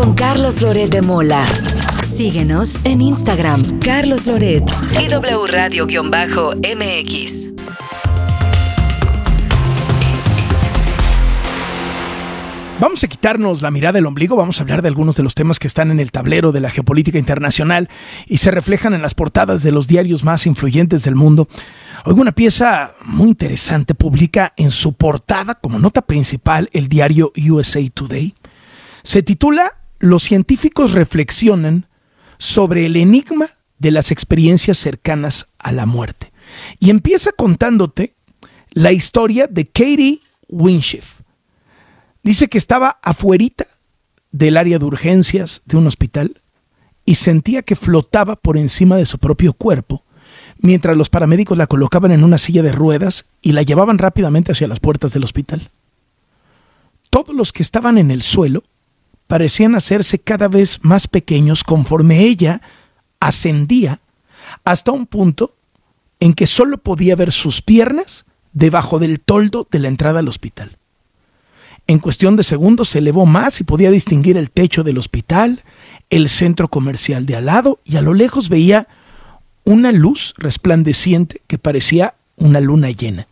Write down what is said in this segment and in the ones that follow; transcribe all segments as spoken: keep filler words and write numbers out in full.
con Carlos Loret de Mola. Síguenos en Instagram, Carlos Loret y W Radio-M X. Vamos a quitarnos la mirada del ombligo, vamos a hablar de algunos de los temas que están en el tablero de la geopolítica internacional y se reflejan en las portadas de los diarios más influyentes del mundo. Hoy una pieza muy interesante publica en su portada, como nota principal, el diario U S A Today. Se titula "Los científicos reflexionan sobre el enigma de las experiencias cercanas a la muerte". Y empieza contándote la historia de Katie Winshift. Dice que estaba afuerita del área de urgencias de un hospital y sentía que flotaba por encima de su propio cuerpo, mientras los paramédicos la colocaban en una silla de ruedas y la llevaban rápidamente hacia las puertas del hospital. Todos los que estaban en el suelo parecían hacerse cada vez más pequeños conforme ella ascendía hasta un punto en que solo podía ver sus piernas debajo del toldo de la entrada al hospital. En cuestión de segundos se elevó más y podía distinguir el techo del hospital, el centro comercial de al lado, y a lo lejos veía una luz resplandeciente que parecía una luna llena.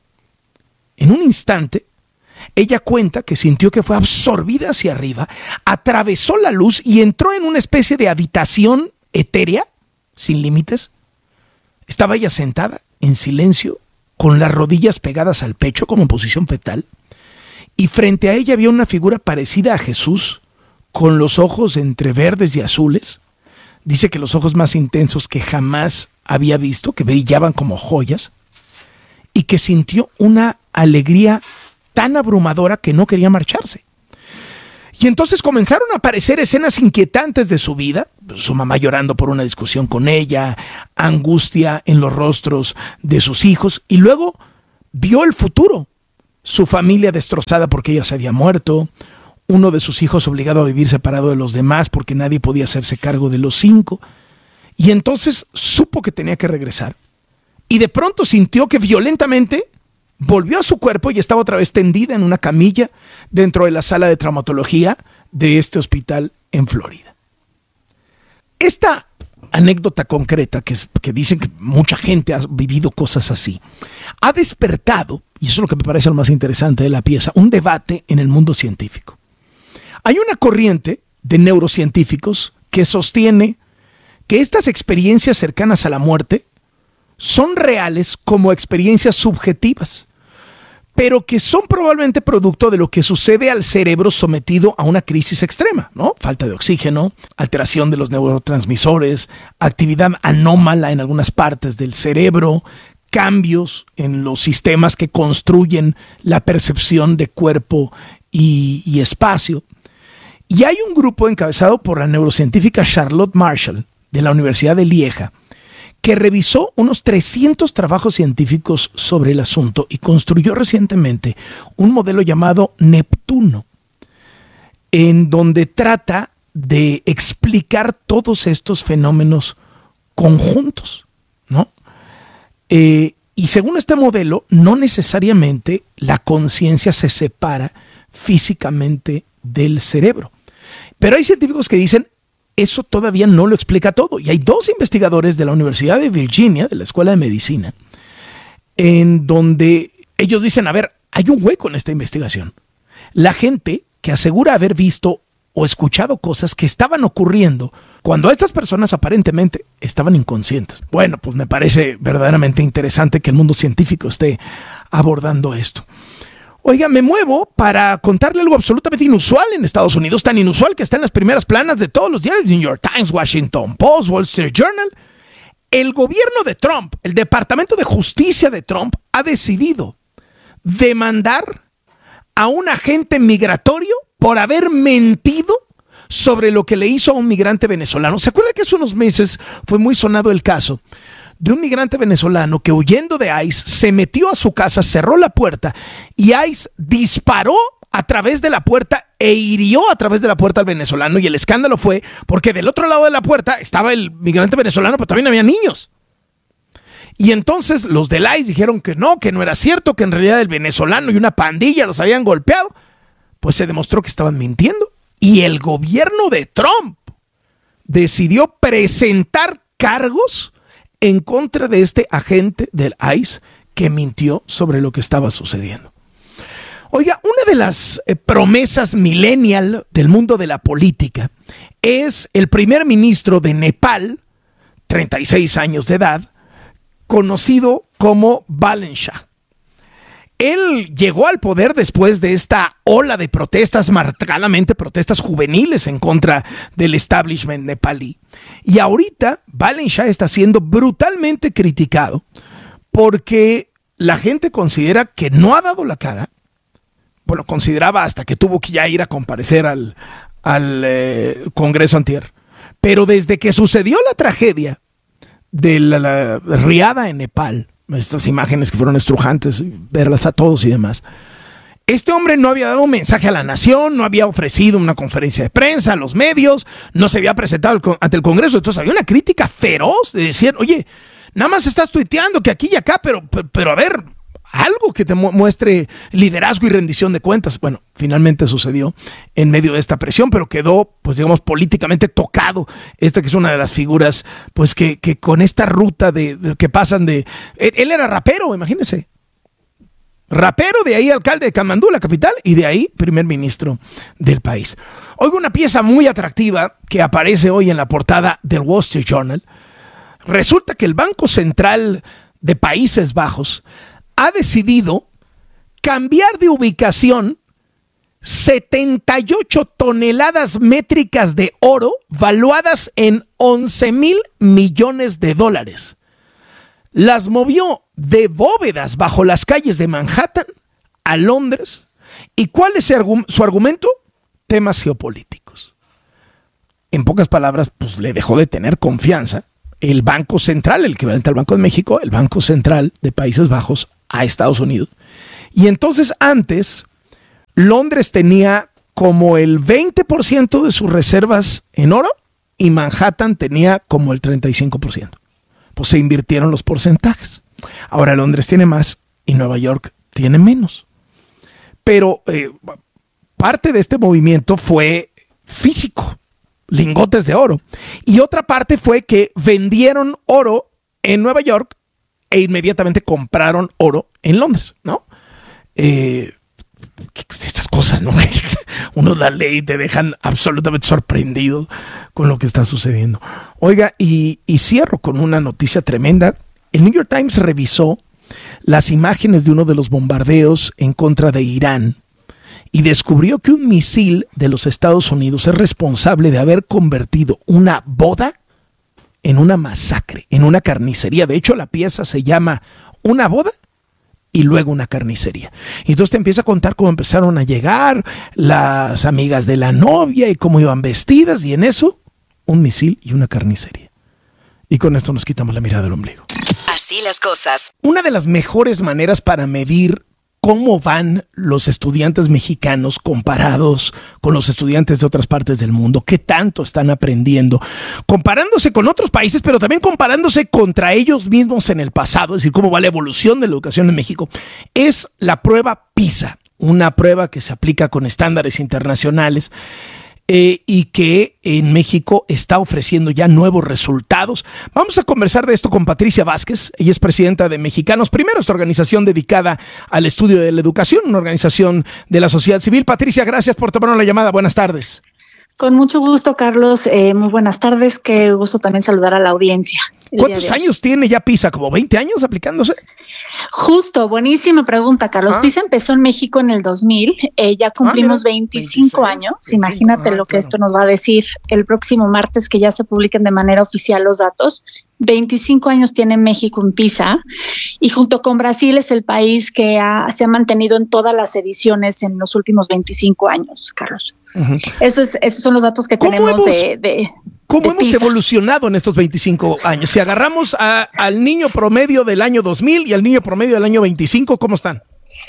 En un instante, ella cuenta que sintió que fue absorbida hacia arriba, atravesó la luz y entró en una especie de habitación etérea, sin límites. Estaba ella sentada, en silencio, con las rodillas pegadas al pecho como en posición fetal, y frente a ella había una figura parecida a Jesús, con los ojos entre verdes y azules. Dice que los ojos más intensos que jamás había visto, que brillaban como joyas, y que sintió una alegría tan abrumadora que no quería marcharse. Y entonces comenzaron a aparecer escenas inquietantes de su vida, su mamá llorando por una discusión con ella, angustia en los rostros de sus hijos, y luego vio el futuro, su familia destrozada porque ella se había muerto, uno de sus hijos obligado a vivir separado de los demás porque nadie podía hacerse cargo de los cinco, y entonces supo que tenía que regresar, y de pronto sintió que violentamente volvió a su cuerpo y estaba otra vez tendida en una camilla dentro de la sala de traumatología de este hospital en Florida. Esta anécdota concreta, que, es, que dicen que mucha gente ha vivido cosas así, ha despertado, y eso es lo que me parece lo más interesante de la pieza, un debate en el mundo científico. Hay una corriente de neurocientíficos que sostiene que estas experiencias cercanas a la muerte son reales como experiencias subjetivas, pero que son probablemente producto de lo que sucede al cerebro sometido a una crisis extrema, ¿no? Falta de oxígeno, alteración de los neurotransmisores, actividad anómala en algunas partes del cerebro, cambios en los sistemas que construyen la percepción de cuerpo y, y espacio. Y hay un grupo encabezado por la neurocientífica Charlotte Marshall de la Universidad de Lieja, que revisó unos trescientos trabajos científicos sobre el asunto y construyó recientemente un modelo llamado Neptuno, en donde trata de explicar todos estos fenómenos conjuntos, ¿no? Eh, y según este modelo, no necesariamente la conciencia se separa físicamente del cerebro. Pero hay científicos que dicen, eso todavía no lo explica todo. Y hay dos investigadores de la Universidad de Virginia, de la Escuela de Medicina, en donde ellos dicen, a ver, hay un hueco en esta investigación. La gente que asegura haber visto o escuchado cosas que estaban ocurriendo cuando estas personas aparentemente estaban inconscientes. Bueno, pues me parece verdaderamente interesante que el mundo científico esté abordando esto. Oiga, me muevo para contarle algo absolutamente inusual en Estados Unidos, tan inusual que está en las primeras planas de todos los diarios, New York Times, Washington Post, Wall Street Journal. El gobierno de Trump, el Departamento de Justicia de Trump, ha decidido demandar a un agente migratorio por haber mentido sobre lo que le hizo a un migrante venezolano. ¿Se acuerda que hace unos meses fue muy sonado el caso de un migrante venezolano que, huyendo de ICE, se metió a su casa, cerró la puerta y ICE disparó a través de la puerta e hirió a través de la puerta al venezolano? Y el escándalo fue porque del otro lado de la puerta estaba el migrante venezolano, pero también había niños. Y entonces los del ICE dijeron que no, que no era cierto, que en realidad el venezolano y una pandilla los habían golpeado. Pues se demostró que estaban mintiendo Y el gobierno de Trump decidió presentar cargos en contra de este agente del I C E que mintió sobre lo que estaba sucediendo. Oiga, una de las eh, promesas millennial del mundo de la política es el primer ministro de Nepal, treinta y seis años de edad, conocido como Balen Shah. Él llegó al poder después de esta ola de protestas, marcadamente protestas juveniles en contra del establishment nepalí. Y ahorita Balen Shah está siendo brutalmente criticado porque la gente considera que no ha dado la cara. Bueno, consideraba hasta que tuvo que ya ir a comparecer al, al eh, Congreso antier. Pero desde que sucedió la tragedia de la, la riada en Nepal, estas imágenes que fueron estrujantes, verlas a todos y demás, este hombre no había dado un mensaje a la nación, no había ofrecido una conferencia de prensa a los medios, no se había presentado ante el Congreso. Entonces había una crítica feroz de decir, oye, nada más estás tuiteando que aquí y acá, pero, pero, pero a ver, algo que te muestre liderazgo y rendición de cuentas. Bueno, finalmente sucedió en medio de esta presión, pero quedó, pues digamos, políticamente tocado. Esta que es una de las figuras, pues que, que con esta ruta de, de que pasan de... Él, él era rapero, imagínense. Rapero, de ahí alcalde de Katmandú, la capital, y de ahí primer ministro del país. Oiga, una pieza muy atractiva que aparece hoy en la portada del Wall Street Journal. Resulta que el Banco Central de Países Bajos ha decidido cambiar de ubicación setenta y ocho toneladas métricas de oro valuadas en once mil millones de dólares. Las movió de bóvedas bajo las calles de Manhattan a Londres. ¿Y cuál es su argumento? Temas geopolíticos. En pocas palabras, pues le dejó de tener confianza el Banco Central, el equivalente al Banco de México, el Banco Central de Países Bajos, a Estados Unidos. Y entonces antes, Londres tenía como el veinte por ciento de sus reservas en oro y Manhattan tenía como el treinta y cinco por ciento. Pues se invirtieron los porcentajes. Ahora Londres tiene más y Nueva York tiene menos. Pero eh, parte de este movimiento fue físico, lingotes de oro. Y otra parte fue que vendieron oro en Nueva York e inmediatamente compraron oro en Londres, ¿no? Eh, estas cosas, ¿no? Uno la lee y te dejan absolutamente sorprendido con lo que está sucediendo. Oiga, y, y cierro con una noticia tremenda. El New York Times revisó las imágenes de uno de los bombardeos en contra de Irán y descubrió que un misil de los Estados Unidos es responsable de haber convertido una boda en una masacre, en una carnicería. De hecho, la pieza se llama Una boda y luego una carnicería. Y entonces te empieza a contar cómo empezaron a llegar las amigas de la novia y cómo iban vestidas, y en eso, un misil y una carnicería. Y con esto nos quitamos la mirada del ombligo. Así las cosas. Una de las mejores maneras para medir cómo van los estudiantes mexicanos comparados con los estudiantes de otras partes del mundo, qué tanto están aprendiendo, comparándose con otros países, pero también comparándose contra ellos mismos en el pasado, es decir, cómo va la evolución de la educación en México, es la prueba PISA, una prueba que se aplica con estándares internacionales. Eh, y que en México está ofreciendo ya nuevos resultados. Vamos a conversar de esto con Patricia Vázquez. Ella es presidenta de Mexicanos Primero, esta organización dedicada al estudio de la educación, una organización de la sociedad civil. Patricia, gracias por tomarnos la llamada. Buenas tardes. Con mucho gusto, Carlos. Eh, muy buenas tardes. Qué gusto también saludar a la audiencia. ¿Cuántos años tiene ya PISA? ¿Como veinte años aplicándose? Justo, buenísima pregunta, Carlos. Ah. PISA empezó en México en el dos mil, eh, ya cumplimos ah, veinticinco años. veinticinco, Imagínate ah, lo que claro. Esto nos va a decir el próximo martes, que ya se publiquen de manera oficial los datos. veinticinco años tiene México en PISA, y junto con Brasil es el país que ha, se ha mantenido en todas las ediciones en los últimos veinticinco años, Carlos. Uh-huh. Eso es, esos son los datos que tenemos hemos, de, de ¿Cómo de hemos PISA. evolucionado en estos veinticinco años? Si agarramos a, al niño promedio del año dos mil y al niño promedio del año veinticinco, ¿cómo están?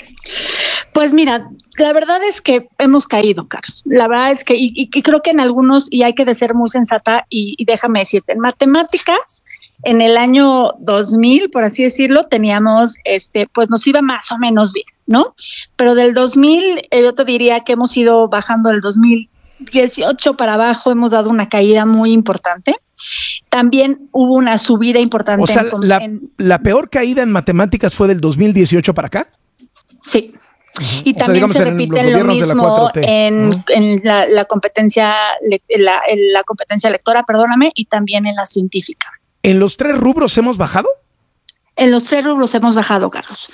Pues mira, la verdad es que hemos caído, Carlos. La verdad es que, y, y creo que en algunos, y hay que de ser muy sensata, y, y déjame decirte, en matemáticas, en el año dos mil, por así decirlo, teníamos, este, pues nos iba más o menos bien, ¿no? Pero del dos mil, eh, yo te diría que hemos ido bajando del dos mil dieciocho para abajo hemos dado una caída muy importante. También hubo una subida importante. O sea, en, la, en, la peor caída en matemáticas fue del dos mil dieciocho para acá. Sí. Uh-huh. Y o también sea, se repite en lo mismo en, uh-huh. en la, la competencia la, en la competencia lectora, perdóname, y también en la científica. ¿En los tres rubros hemos bajado? En los tres rubros hemos bajado, Carlos.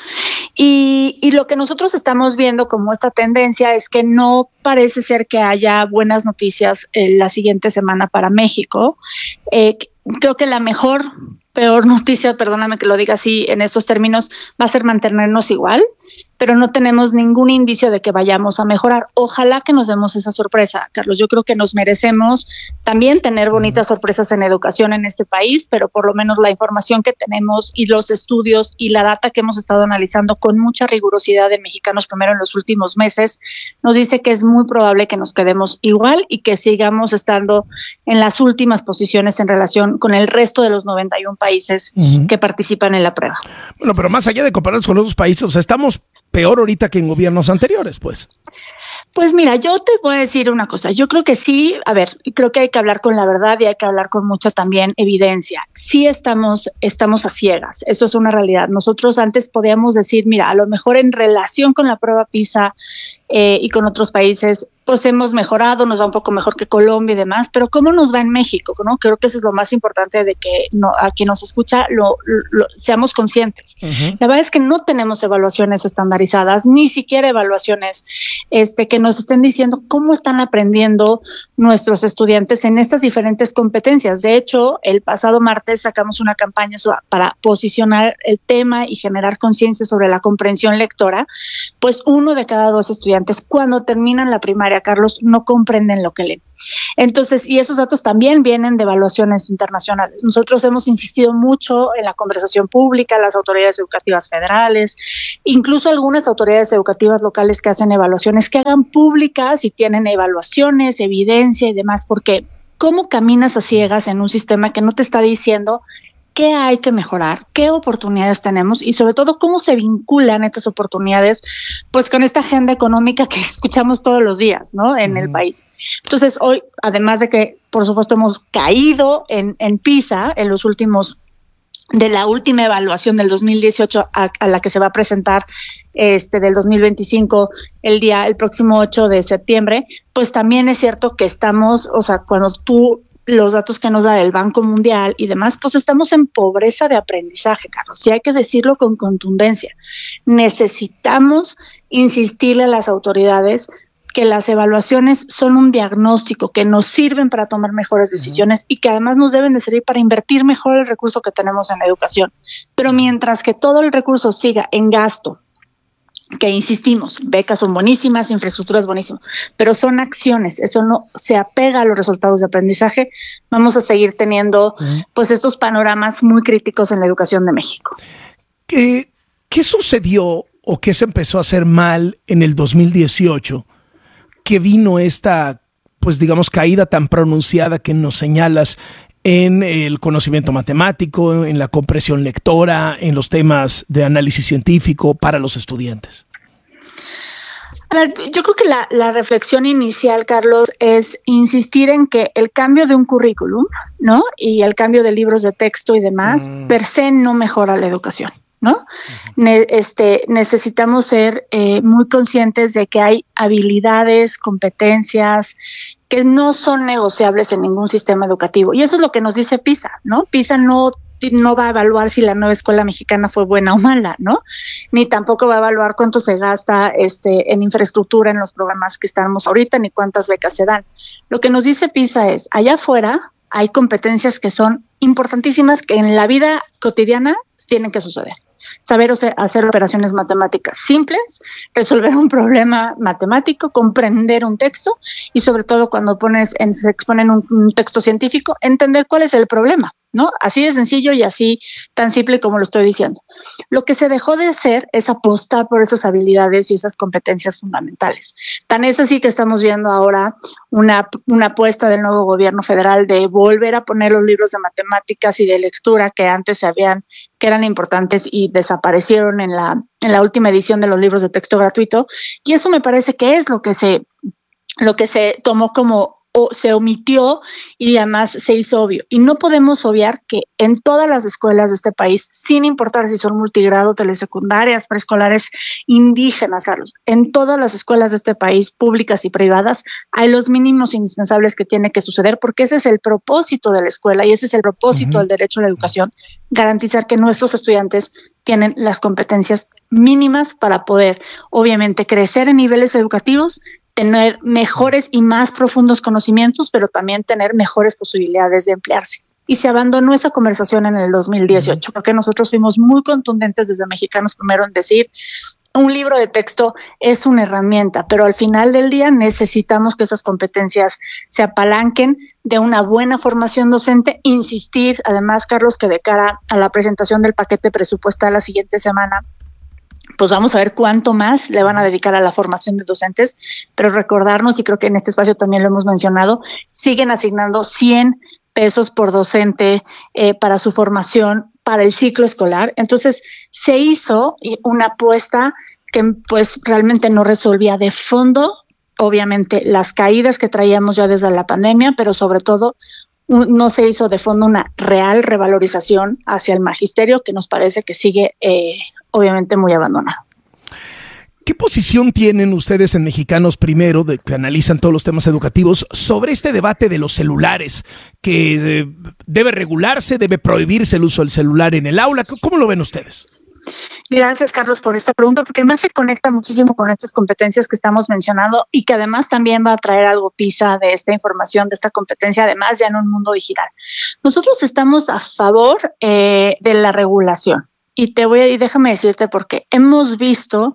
Y, y lo que nosotros estamos viendo como esta tendencia es que no parece ser que haya buenas noticias eh, la siguiente semana para México. Eh, creo que la mejor, peor noticia, perdóname que lo diga así en estos términos, va a ser mantenernos igual, pero no tenemos ningún indicio de que vayamos a mejorar. Ojalá que nos demos esa sorpresa, Carlos. Yo creo que nos merecemos también tener bonitas sorpresas en educación en este país, pero por lo menos la información que tenemos y los estudios y la data que hemos estado analizando con mucha rigurosidad de Mexicanos Primero en los últimos meses nos dice que es muy probable que nos quedemos igual y que sigamos estando en las últimas posiciones en relación con el resto de los noventa y un países uh-huh. que participan en la prueba. Bueno, pero más allá de compararnos con otros países, o sea, estamos peor ahorita que en gobiernos anteriores, pues. Pues mira, yo te voy a decir una cosa. Yo creo que sí, a ver, creo que hay que hablar con la verdad y hay que hablar con mucha también evidencia. Sí estamos, estamos a ciegas, eso es una realidad. Nosotros antes podíamos decir, mira, a lo mejor en relación con la prueba PISA eh, y con otros países, pues hemos mejorado, nos va un poco mejor que Colombia y demás, pero ¿cómo nos va en México? ¿No? Creo que eso es lo más importante de que no, a quien nos escucha lo, lo, seamos conscientes. Uh-huh. La verdad es que no tenemos evaluaciones estandarizadas, ni siquiera evaluaciones este, que nos estén diciendo cómo están aprendiendo nuestros estudiantes en estas diferentes competencias. De hecho, el pasado martes sacamos una campaña para posicionar el tema y generar conciencia sobre la comprensión lectora, pues uno de cada dos estudiantes cuando terminan la primaria, Carlos, no comprenden lo que leen. Entonces, y esos datos también vienen de evaluaciones internacionales. Nosotros hemos insistido mucho en la conversación pública, las autoridades educativas federales, incluso algunas autoridades educativas locales que hacen evaluaciones, que hagan públicas y tienen evaluaciones, evidencia y demás, porque ¿cómo caminas a ciegas en un sistema que no te está diciendo qué hay que mejorar, qué oportunidades tenemos y sobre todo cómo se vinculan estas oportunidades pues con esta agenda económica que escuchamos todos los días, ¿no? En uh-huh. el país. Entonces hoy, además de que por supuesto hemos caído en, en PISA en los últimos, de la última evaluación del dos mil dieciocho a, a la que se va a presentar este del dos mil veinticinco el día, el próximo ocho de septiembre, pues también es cierto que estamos, o sea, cuando tú los datos que nos da el Banco Mundial y demás, pues estamos en pobreza de aprendizaje, Carlos, y hay que decirlo con contundencia. Necesitamos insistirle a las autoridades que las evaluaciones son un diagnóstico que nos sirven para tomar mejores decisiones y que además nos deben de servir para invertir mejor el recurso que tenemos en la educación. Pero mientras que todo el recurso siga en gasto, que insistimos, becas son buenísimas, infraestructura es buenísimo, pero son acciones, eso no se apega a los resultados de aprendizaje, vamos a seguir teniendo pues estos panoramas muy críticos en la educación de México. ¿Qué, qué sucedió o qué se empezó a hacer mal en el dos mil dieciocho que vino esta, pues digamos, caída tan pronunciada que nos señalas en el conocimiento matemático, en la comprensión lectora, en los temas de análisis científico para los estudiantes? A ver, yo creo que la, la reflexión inicial, Carlos, es insistir en que el cambio de un currículum, ¿no? Y el cambio de libros de texto y demás, mm. per se no mejora la educación, ¿no? Uh-huh. Ne- este, necesitamos ser eh, muy conscientes de que hay habilidades, competencias que no son negociables en ningún sistema educativo. Y eso es lo que nos dice PISA, ¿no? PISA no, no va a evaluar si la nueva escuela mexicana fue buena o mala, ¿no? Ni tampoco va a evaluar cuánto se gasta este, en infraestructura en los programas que estamos ahorita, ni cuántas becas se dan. Lo que nos dice PISA es, allá afuera hay competencias que son importantísimas que en la vida cotidiana tienen que suceder. Saber hacer operaciones matemáticas simples, resolver un problema matemático, comprender un texto y sobre todo cuando pones en, se expone en un, un texto científico, entender cuál es el problema, ¿no? Así de sencillo y así tan simple como lo estoy diciendo. Lo que se dejó de hacer es apostar por esas habilidades y esas competencias fundamentales. Tan es así que estamos viendo ahora una, una apuesta del nuevo gobierno federal de volver a poner los libros de matemáticas y de lectura que antes se habían, que eran importantes y desaparecieron en la, en la última edición de los libros de texto gratuito. Y eso me parece que es lo que se lo que se tomó como o se omitió y además se hizo obvio. Y no podemos obviar que en todas las escuelas de este país, sin importar si son multigrado, telesecundarias, preescolares, indígenas, Carlos, en todas las escuelas de este país, públicas y privadas, hay los mínimos indispensables que tiene que suceder, porque ese es el propósito de la escuela y ese es el propósito uh-huh. del derecho a la educación, garantizar que nuestros estudiantes tienen las competencias mínimas para poder, obviamente, crecer en niveles educativos, tener mejores y más profundos conocimientos, pero también tener mejores posibilidades de emplearse. Y se abandonó esa conversación en el dos mil dieciocho, porque nosotros fuimos muy contundentes desde Mexicanos Primero en decir, un libro de texto es una herramienta, pero al final del día necesitamos que esas competencias se apalanquen de una buena formación docente. Insistir, además, Carlos, que de cara a la presentación del paquete presupuestal la siguiente semana, pues vamos a ver cuánto más le van a dedicar a la formación de docentes, pero recordarnos, y creo que en este espacio también lo hemos mencionado, siguen asignando cien pesos por docente eh, para su formación para el ciclo escolar. Entonces se hizo una apuesta que pues realmente no resolvía de fondo, obviamente, las caídas que traíamos ya desde la pandemia, pero sobre todo no se hizo de fondo una real revalorización hacia el magisterio, que nos parece que sigue eh, obviamente muy abandonado. ¿Qué posición tienen ustedes en Mexicanos Primero, de que analizan todos los temas educativos, sobre este debate de los celulares, que eh, debe regularse, debe prohibirse el uso del celular en el aula? ¿Cómo lo ven ustedes? Gracias, Carlos, por esta pregunta, porque además se conecta muchísimo con estas competencias que estamos mencionando y que además también va a traer algo PISA de esta información, de esta competencia, además ya en un mundo digital. Nosotros estamos a favor eh, de la regulación y te voy a, y déjame decirte por qué. Hemos visto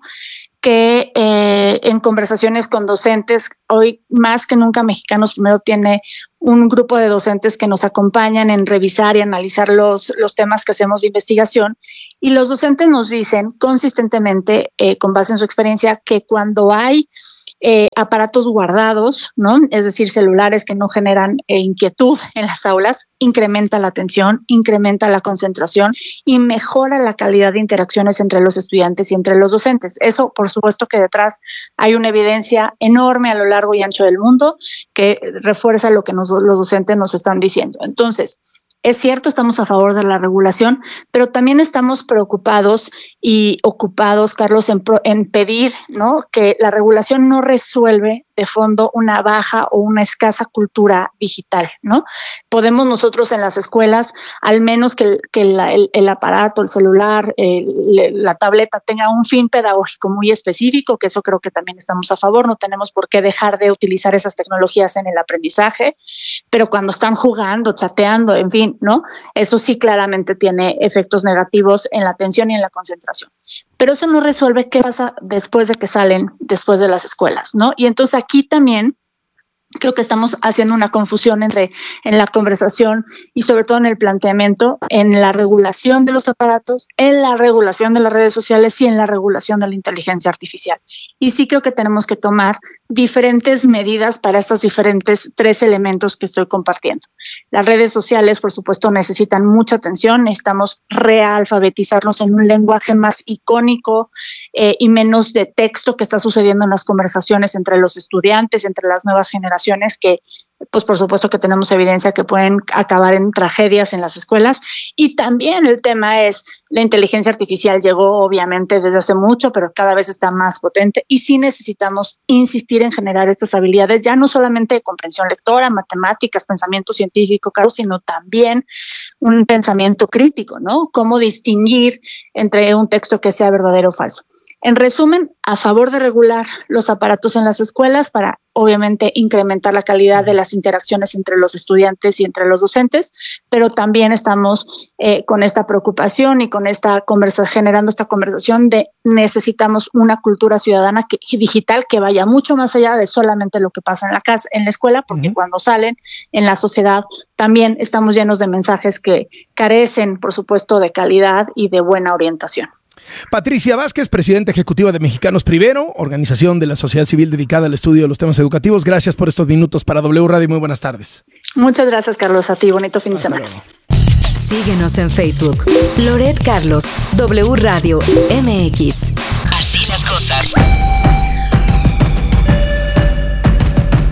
que eh, en conversaciones con docentes, hoy más que nunca Mexicanos Primero tiene un grupo de docentes que nos acompañan en revisar y analizar los, los temas que hacemos de investigación, y los docentes nos dicen consistentemente, eh, con base en su experiencia, que cuando hay eh, aparatos guardados, ¿no? Es decir, celulares que no generan eh, inquietud en las aulas, incrementa la atención, incrementa la concentración y mejora la calidad de interacciones entre los estudiantes y entre los docentes. Eso, por supuesto que detrás hay una evidencia enorme a lo largo y ancho del mundo que refuerza lo que nos, los docentes nos están diciendo. Entonces, es cierto, estamos a favor de la regulación, pero también estamos preocupados y ocupados, Carlos, en, pro, en pedir, ¿no?, que la regulación no resuelve de fondo una baja o una escasa cultura digital, ¿no? Podemos nosotros en las escuelas, al menos que, que la, el, el aparato, el celular, el, la tableta tenga un fin pedagógico muy específico, que eso creo que también estamos a favor, no tenemos por qué dejar de utilizar esas tecnologías en el aprendizaje, pero cuando están jugando, chateando, en fin, ¿no? Eso sí claramente tiene efectos negativos en la atención y en la concentración. Pero eso no resuelve qué pasa después de que salen, después de las escuelas, ¿no? Y entonces aquí también creo que estamos haciendo una confusión entre en la conversación y sobre todo en el planteamiento, en la regulación de los aparatos, en la regulación de las redes sociales y en la regulación de la inteligencia artificial. Y sí creo que tenemos que tomar diferentes medidas para estos diferentes tres elementos que estoy compartiendo. Las redes sociales, por supuesto, necesitan mucha atención, necesitamos realfabetizarnos en un lenguaje más icónico eh, y menos de texto que está sucediendo en las conversaciones entre los estudiantes, entre las nuevas generaciones, que pues por supuesto que tenemos evidencia que pueden acabar en tragedias en las escuelas. Y también el tema es, la inteligencia artificial llegó obviamente desde hace mucho, pero cada vez está más potente y sí necesitamos insistir en generar estas habilidades, ya no solamente de comprensión lectora, matemáticas, pensamiento científico, Carlos, sino también un pensamiento crítico, ¿no? Cómo distinguir entre un texto que sea verdadero o falso. En resumen, a favor de regular los aparatos en las escuelas para, obviamente, incrementar la calidad de las interacciones entre los estudiantes y entre los docentes, pero también estamos eh, con esta preocupación y con esta conversa, generando esta conversación de necesitamos una cultura ciudadana que, digital que vaya mucho más allá de solamente lo que pasa en la casa, en la escuela, porque uh-huh. cuando salen en la sociedad también estamos llenos de mensajes que carecen, por supuesto, de calidad y de buena orientación. Patricia Vázquez, presidenta ejecutiva de Mexicanos Primero, organización de la sociedad civil dedicada al estudio de los temas educativos. Gracias por estos minutos para W Radio. Muy buenas tardes. Muchas gracias, Carlos. A ti, bonito fin Hasta de semana. Luego. Síguenos en Facebook. Loret Carlos, W Radio M X. Así las cosas.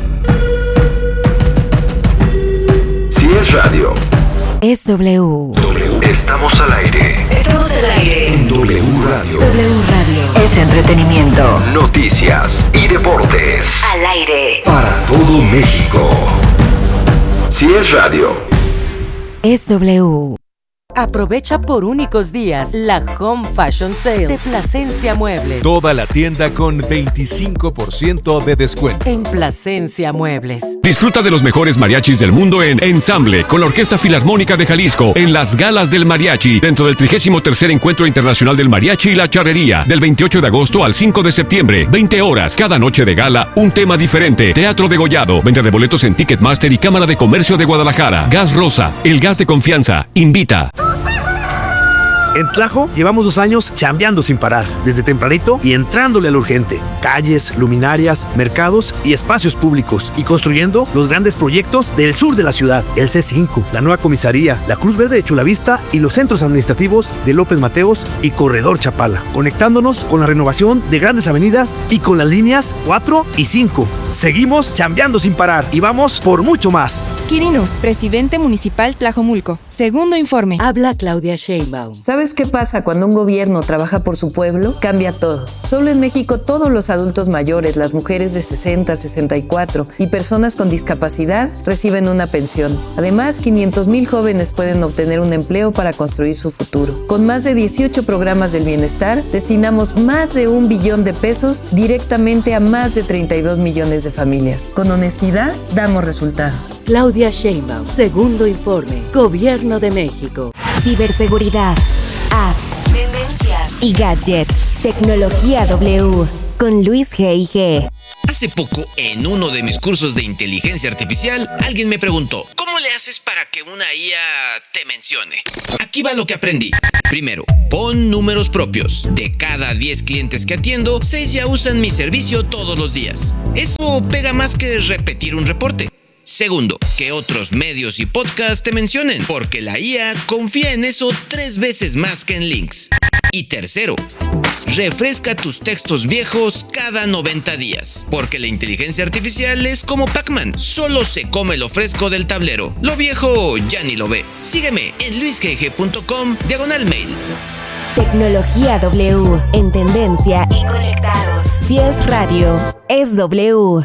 es radio. Es W. W. Estamos al aire. Estamos al aire. En W Radio. W Radio. Es entretenimiento. Noticias y deportes. Al aire. Para todo México. Si es radio. Es W. Aprovecha por únicos días la Home Fashion Sale de Plasencia Muebles. Toda la tienda con veinticinco por ciento de descuento. En Plasencia Muebles. Disfruta de los mejores mariachis del mundo en Ensamble con la Orquesta Filarmónica de Jalisco en las Galas del Mariachi dentro del trigésimo tercer Encuentro Internacional del Mariachi y la Charrería del veintiocho de agosto al cinco de septiembre. veinte horas, cada noche de gala, un tema diferente. Teatro degollado, venta de boletos en Ticketmaster y Cámara de Comercio de Guadalajara. Gas Rosa, el gas de confianza, invita. En Tlajo llevamos dos años chambeando sin parar, desde tempranito y entrándole a lo urgente. Calles, luminarias, mercados y espacios públicos, y construyendo los grandes proyectos del sur de la ciudad, el C cinco, la nueva comisaría, la Cruz Verde de Chulavista y los centros administrativos de López Mateos y Corredor Chapala, conectándonos con la renovación de grandes avenidas y con las líneas cuatro y cinco. Seguimos chambeando sin parar y vamos por mucho más. Quirino, presidente municipal Tlajomulco. Segundo informe. Habla Claudia Sheinbaum. ¿Sabes qué pasa cuando un gobierno trabaja por su pueblo? Cambia todo. Solo en México todos los adultos mayores, las mujeres de sesenta, sesenta y cuatro y personas con discapacidad reciben una pensión. Además, quinientos mil jóvenes pueden obtener un empleo para construir su futuro. Con más de dieciocho programas del bienestar, destinamos más de un billón de pesos directamente a más de treinta y dos millones de familias. Con honestidad, damos resultados. Claudia Sheinbaum, segundo informe, Gobierno de México. Ciberseguridad, apps, tendencias y gadgets. Tecnología W con Luis G I G. Hace poco, en uno de mis cursos de inteligencia artificial, alguien me preguntó, ¿cómo le haces para que una I A te mencione? Aquí va lo que aprendí. Primero, pon números propios. De cada diez clientes que atiendo, seis ya usan mi servicio todos los días. Eso pega más que repetir un reporte. Segundo, que otros medios y podcasts te mencionen, porque la I A confía en eso tres veces más que en links. Y tercero, refresca tus textos viejos cada noventa días, porque la inteligencia artificial es como Pac-Man, solo se come lo fresco del tablero. Lo viejo ya ni lo ve. Sígueme en luisgg punto com diagonal mail. Tecnología W, en tendencia y conectados. Si es radio, es W.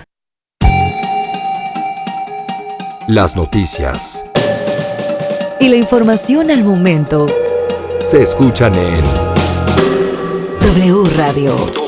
Las noticias Y la información al momento se escuchan en W Radio.